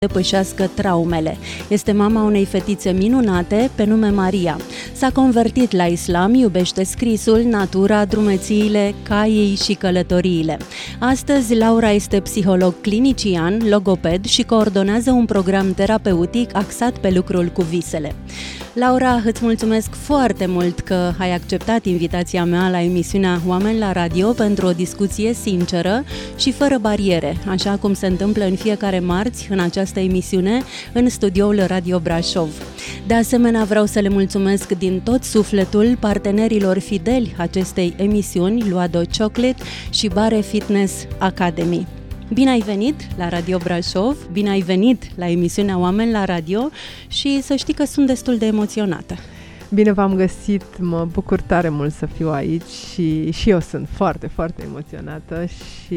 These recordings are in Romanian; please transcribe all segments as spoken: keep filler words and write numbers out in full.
depășească traumele. Este mama unei fetițe minunate pe nume Maria. S-a convertit la islam, iubește scrisul, natura, drumețiile, caii și călătoriile. Astăzi, Laura este psiholog clinician, logoped și coordonează un program terapeutic axat pe lucrul cu visele. Laura, îți mulțumesc foarte mult că ai acceptat invitația mea la emisiunea Oameni la Radio pentru o discuție sinceră și fără bariere, așa cum se întâmplă în fiecare marți în această emisiune în studioul Radio Brașov. De asemenea, vreau să le mulțumesc din tot sufletul partenerilor fideli acestei emisiuni, Luado Chocolate și Bare Fitness Academy. Bine ai venit la Radio Brașov, bine ai venit la emisiunea Oameni la Radio și să știi că sunt destul de emoționată. Bine v-am găsit, mă bucur tare mult să fiu aici și, și eu sunt foarte, foarte emoționată și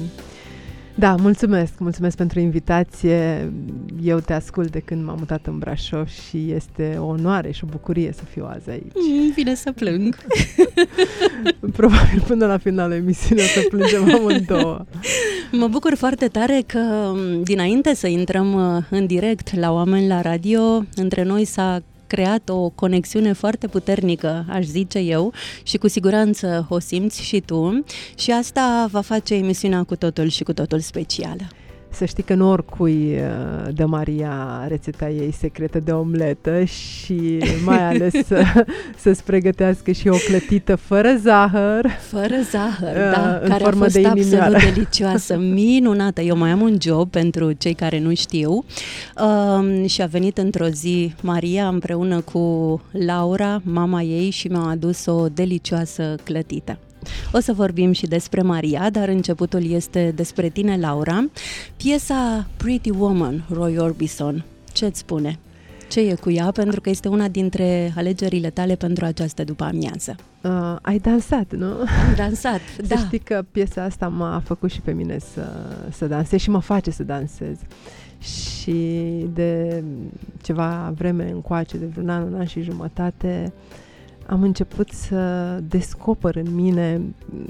da, mulțumesc, mulțumesc pentru invitație. Eu te ascult de când m-am mutat în Brașov și este o onoare și o bucurie să fiu azi aici. Mm, vine să plâng. Probabil până la finalul emisiunii o să plângem amândouă. Mă bucur foarte tare că dinainte să intrăm în direct la Oameni la Radio, între noi s-a creat o conexiune foarte puternică, aș zice eu, și cu siguranță o simți și tu și asta va face emisiunea cu totul și cu totul specială. Să știi că nu oricui dă Maria rețeta ei secretă de omletă și mai ales să, să-ți pregătească și o clătită fără zahăr. Fără zahăr, da, în care formă a fost de absolut delicioasă, minunată. Eu mai am un job pentru cei care nu știu uh, și a venit într-o zi Maria împreună cu Laura, mama ei, și mi-a adus o delicioasă clătită. O să vorbim și despre Maria, dar începutul este despre tine, Laura. Piesa Pretty Woman, Roy Orbison, ce-ți spune? Ce e cu ea? Pentru că este una dintre alegerile tale pentru această după-amiază. Uh, ai dansat, nu? Am dansat, da. Să știi că piesa asta m-a făcut și pe mine să, să dansez și mă face să dansez. Și de ceva vreme încoace, de vreun an, un an și jumătate, am început să descoper în mine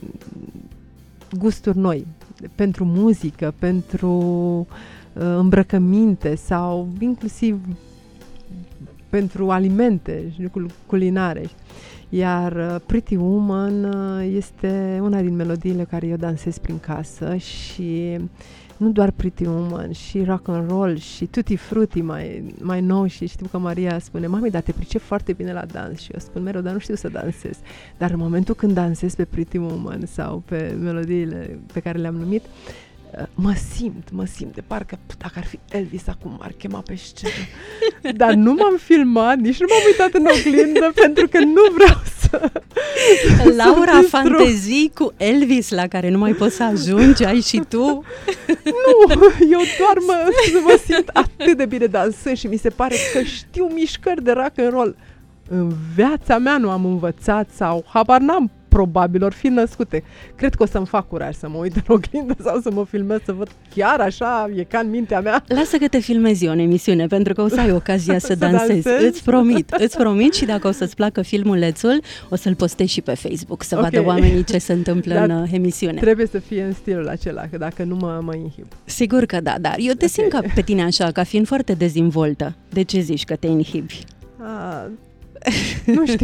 gusturi noi pentru muzică, pentru uh, îmbrăcăminte sau inclusiv pentru alimente și culinare. Iar uh, Pretty Woman uh, este una din melodiile care eu dansez prin casă și nu doar Pretty Woman, și rock and roll și Tutti Frutti mai, mai nou și știu că Maria spune: mami, dar te pricep foarte bine la dans. Și eu spun mereu, dar nu știu să dansez. Dar în momentul când dansez pe Pretty Woman sau pe melodiile pe care le-am numit, mă simt, mă simt de parcă dacă ar fi Elvis acum m-ar chema pe scenă. Dar nu m-am filmat, nici nu m-am uitat în oglindă pentru că nu vreau să Laura, fantezii cu Elvis la care nu mai poți să ajungi, ai și tu? Nu, eu doar mă, mă simt atât de bine dansând și mi se pare că știu mișcări de rock and roll. În viața mea nu am învățat sau habar n-am, probabil or fi născute. Cred că o să-mi fac curaj să mă uit în oglindă sau să mă filmez să văd chiar așa e ca în mintea mea. Lasă că te filmezi eu în emisiune, pentru că o să ai ocazia să, să dansezi. dansezi? Îți promit, îți promit și dacă o să-ți placă filmulețul, o să-l postezi și pe Facebook, să okay. vadă oamenii ce se întâmplă Dar în emisiune. Trebuie să fie în stilul acela, că dacă nu mă, mă inhib. Sigur că da, dar eu te okay. simt ca pe tine așa, ca fiind foarte dezvoltă. De ce zici că te inhibi? Ah, nu știu.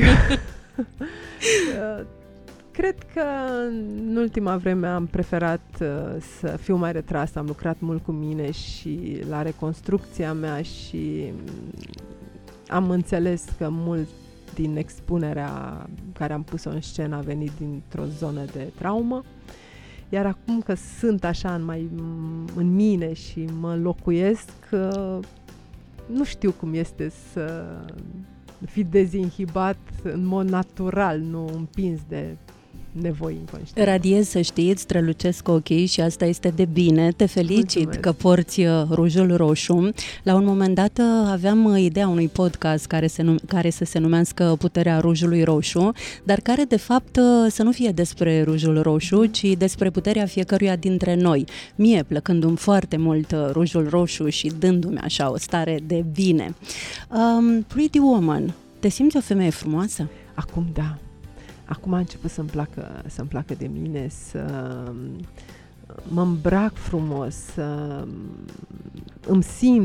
uh, Cred că în ultima vreme am preferat uh, să fiu mai retrasă, am lucrat mult cu mine și la reconstrucția mea și am înțeles că mult din expunerea care am pus-o în scenă a venit dintr-o zonă de traumă. Iar acum că sunt așa în, mai, în mine și mă locuiesc, uh, nu știu cum este să fi dezinhibat în mod natural, nu împins de nevoi inconștiente. Radiez, să știi, îți strălucesc ochii și asta este de bine. Te felicit Mulțumesc. Că porți rujul roșu. La un moment dat aveam ideea unui podcast care, se num- care să se numească Puterea rujului roșu, dar care de fapt să nu fie despre rujul roșu, ci despre puterea fiecăruia dintre noi. Mie plăcându-mi foarte mult rujul roșu și dându-mi așa o stare de bine. Um, Pretty Woman, te simți o femeie frumoasă? Acum da. Acum a început să-mi placă, să-mi placă de mine, să mă îmbrac frumos, să îmi simt